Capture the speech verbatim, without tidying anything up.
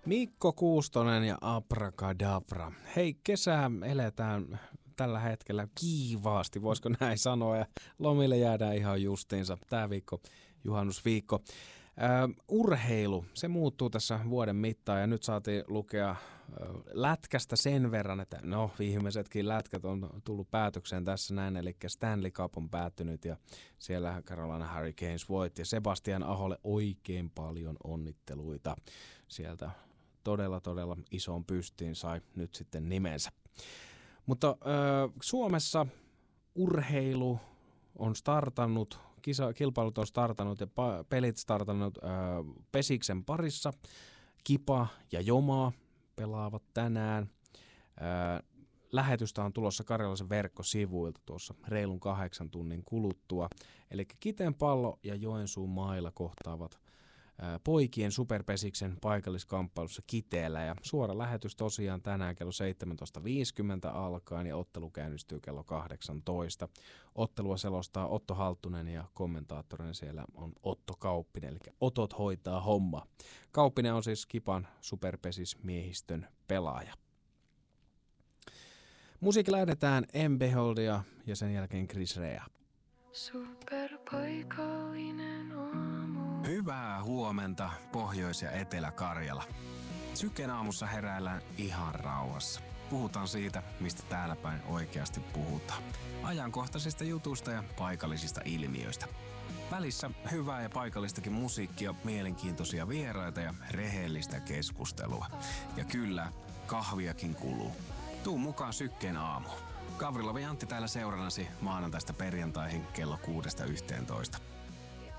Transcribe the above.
Mikko Kuustonen ja Abracadabra. Hei, kesää eletään tällä hetkellä kiivaasti, voisiko näin sanoa, ja lomille jäädään ihan justiinsa. Tämä viikko, juhannusviikko. Ö, urheilu, se muuttuu tässä vuoden mittaan ja nyt saatiin lukea ö, lätkästä sen verran, että no viimeisetkin lätkät on tullut päätökseen tässä näin, eli Stanley Cup on päättynyt ja siellä Carolina Hurricanes voitti ja Sebastian Aholle oikein paljon onnitteluita. Sieltä todella todella isoon pystiin sai nyt sitten nimensä. Mutta ö, Suomessa urheilu on startannut, kisa, kilpailut on startannut ja pa, pelit startannut ö, Pesiksen parissa. Kipa ja Joma pelaavat tänään. Ö, lähetystä on tulossa Karjalaisen verkkosivuilta tuossa reilun kahdeksan tunnin kuluttua. Eli Kiteen Pallo ja Joensuun Maila kohtaavat poikien Superpesiksen paikalliskamppailussa Kiteellä ja suora lähetys tosiaan tänään kello seitsemäntoista viisikymmentä alkaen ja ottelu käynnistyy kello kahdeksantoista. Ottelua selostaa Otto Halttunen ja kommentaattorina siellä on Otto Kauppinen, eli Otot hoitaa homma. Kauppinen on siis Kipan Superpesis-miehistön pelaaja. Musiikki lähdetään M. Beholdia ja sen jälkeen Chris Rea. Superpaikallinen aamu. Hyvää huomenta, Pohjois- ja Etelä-Karjala. Syken aamussa heräillään ihan rauhassa. Puhutaan siitä, mistä täällä päin oikeasti puhutaan. Ajankohtaisista jutuista ja paikallisista ilmiöistä. Välissä hyvää ja paikallistakin musiikkia, mielenkiintoisia vieraita ja rehellistä keskustelua. Ja kyllä, kahviakin kuluu. Tuu mukaan Sykkeen aamuun. Gavrilov ja Antti täällä seurannasi maanantaista perjantaihin kello kuudesta yhteentoista.